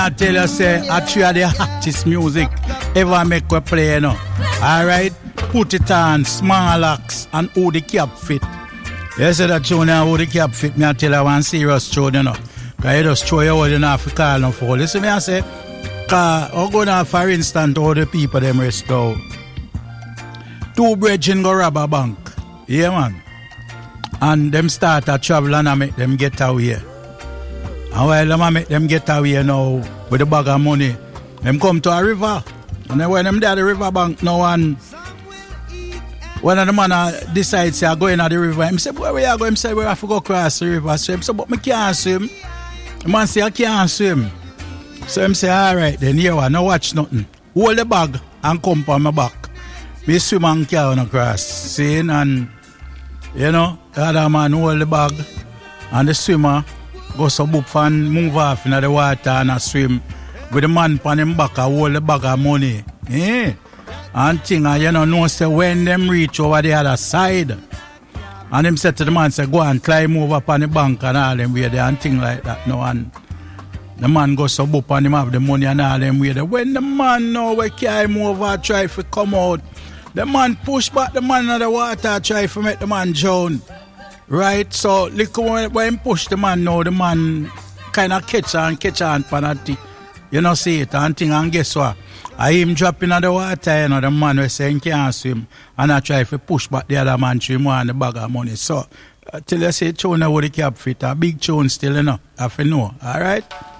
I tell you, say, I try the hottest music ever make we play, you know. Alright? Put it on, Small Axe and Who the Cap Fit. You say that tune and Who the Cap Fit, me I tell you one serious tune, you know. Because you just throw your word in Africa and for. Listen me I say, because I'm going to, for instance, all the people them rest out. 2 brethren go rob a bank. Yeah, man. And them start to travel and I make them get away. And while I make them get away now with a bag of money, them come to a river. And then when them there at the river bank now and one of the man decides to go in at the river, he say, where we are going? He say, we have to go across the river. So he say, but I can't swim. The man say, I can't swim. So he say, all right, then here I no watch nothing. Hold the bag and come on my back. Me swim and carry on across. See, and you know, the other man hold the bag and the swimmer go some up and move off in the water and swim with the man on him back and hold the bag of money. Eh? And thing, you know, say when them reach over the other side and him said to the man, say, go and climb over upon the bank and all them way there and thing like that. No, and the man goes so up and him have the money and all them way there. When the man know we carry him over, try to come out, the man push back the man in the water, try to make the man drown. Right? So, look when he push the man now, the man kind of catch on penalty. You know, see it and thing, and guess what? I him dropping in the water, you know, the man was saying can't swim, and I try to push back the other man to him and the bag of money. So, till I say tune with the Cap Fit, a big tune still, you know, I have to know. Alright?